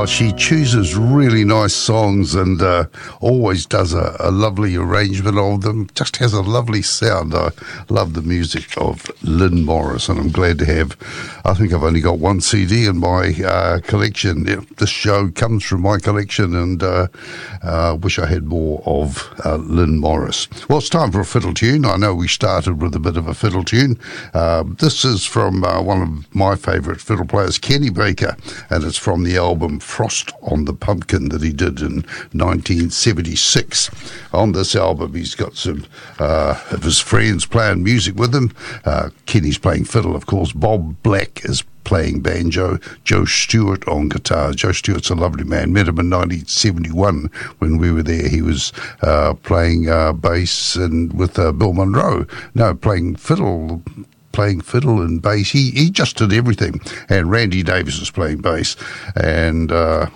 Oh, she chooses really nice songs and always does a lovely arrangement of them. Just has a lovely sound. I love the music of Lynn Morris, and I'm glad to have, I think I've only got one CD in my collection. This show comes from my collection, and wish I had more of Lynn Morris. Well, it's time for a fiddle tune. I know we started with a bit of a fiddle tune. This is from one of my favourite fiddle players, Kenny Baker, and it's from the album Frost on the Pumpkin that he did in 1976. On this album, he's got some of his friends playing music with him. Kenny's playing fiddle, of course. Bob Black is playing banjo, Joe Stewart on guitar. Joe Stewart's a lovely man. Met him in 1971 when we were there. He was playing bass and with Bill Monroe. No, playing fiddle and bass. He just did everything. And Randy Davis is playing bass. And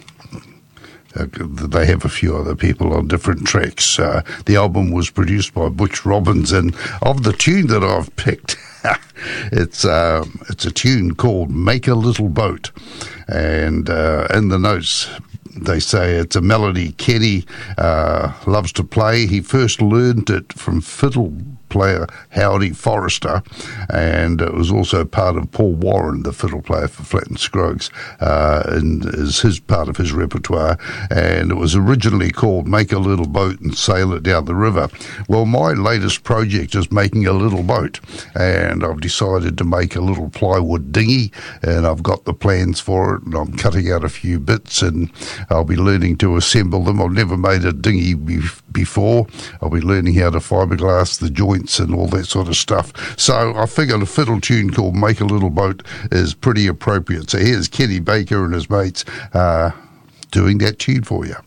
they have a few other people on different tracks. The album was produced by Butch Robbins, and of the tune that I've picked, it's a tune called Make a Little Boat. And in the notes, they say it's a melody Kenny loves to play. He first learned it from fiddle player Howdy Forrester, and it was also part of Paul Warren, the fiddle player for Flatt and Scruggs, and is his part of his repertoire. And it was originally called Make a Little Boat and Sail It Down the River. Well, my latest project is making a little boat, and I've decided to make a little plywood dinghy, and I've got the plans for it, and I'm cutting out a few bits, and I'll be learning to assemble them. I've never made a dinghy before. I'll be learning how to fiberglass the joints and all that sort of stuff. So I figured a fiddle tune called Make a Little Boat is pretty appropriate. So here's Kenny Baker and his mates doing that tune for you.